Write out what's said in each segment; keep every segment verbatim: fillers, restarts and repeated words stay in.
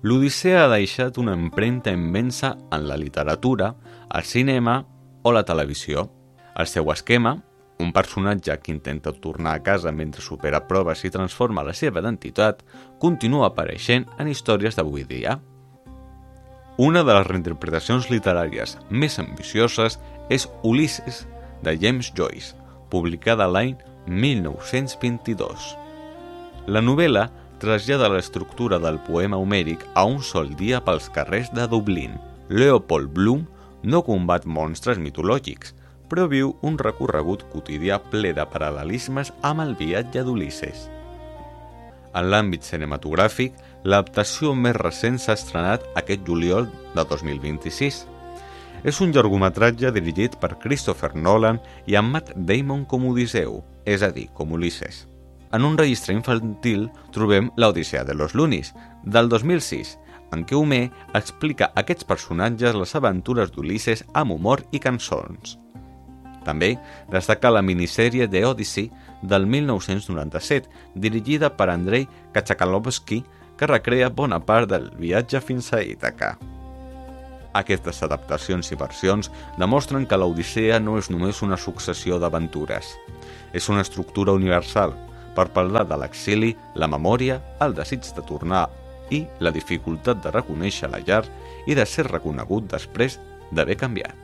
l'Odissea ha deixat una empremta immensa en la literatura, el cinema o la televisió. El seu esquema, un personatge que intenta tornar a casa mentre supera proves i transforma la seva identitat, continua apareixent en històries d'avui dia. Una de les reinterpretacions literàries més ambicioses és Ulisses, de James Joyce, publicada l'any mil nou-cents vint-i-dos. La novel·la trasllada l'estructura del poema homèric a un sol dia pels carrers de Dublín. Leopold Bloom no combat monstres mitològics, però viu un recorregut quotidià ple de paral·lelismes amb el viatge d'Ulisses. En l'àmbit cinematogràfic, l'adaptació més recent s'ha estrenat aquest juliol de dos mil vint-i-sis. És un llargometratge dirigit per Christopher Nolan i amb Matt Damon com Odisseu, és a dir, com Ulisses. En un registre infantil trobem l'Odissea de los Lunis, del dos mil sis, en què Homer explica a aquests personatges les aventures d'Ulisses amb humor i cançons. També destaca la minissèrie The Odyssey del mil nou-cents noranta-set, dirigida per Andrei Kachakalovsky, que recrea bona part del viatge fins a Ítaca. Aquestes adaptacions i versions demostren que l'Odissea no és només una successió d'aventures. És una estructura universal, per parlar de l'exili, la memòria, el desig de tornar i la dificultat de reconèixer la llar i de ser reconegut després d'haver canviat.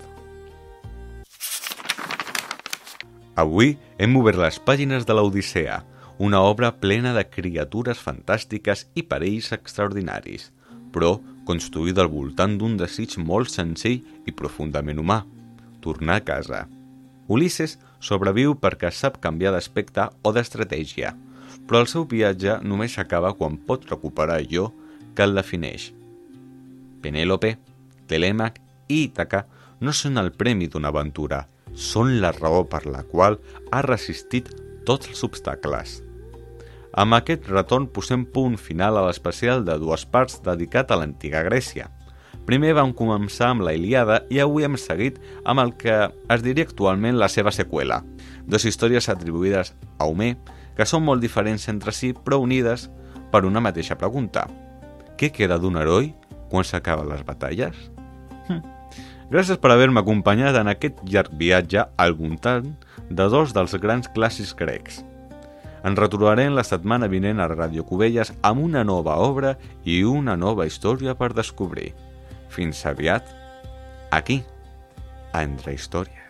Avui hem obert les pàgines de l'Odissea, una obra plena de criatures fantàstiques i perills extraordinaris, però construïda al voltant d'un desig molt senzill i profundament humà, tornar a casa. Ulisses sobreviu perquè sap canviar d'aspecte o d'estratègia, però el seu viatge només s'acaba quan pot recuperar allò que el defineix. Penèlope, Telèmac i Ítaca no són el premi d'una aventura, són la raó per la qual ha resistit tots els obstacles. Amb aquest retorn posem punt final a l'especial de dues parts dedicat a l'antiga Grècia. Primer vam començar amb la Ilíada i avui hem seguit amb el que es diria actualment la seva seqüela, dues històries atribuïdes a Homer que són molt diferents entre si però unides per una mateixa pregunta. Què queda d'un heroi quan s'acaben les batalles? Hm. Gràcies per haver-me acompanyat en aquest llarg viatge al voltant de dos dels grans clàssics grecs. Ens retrobarem la setmana vinent a Ràdio Cubelles amb una nova obra i una nova història per descobrir. Fins aviat, aquí, a Entre Històries.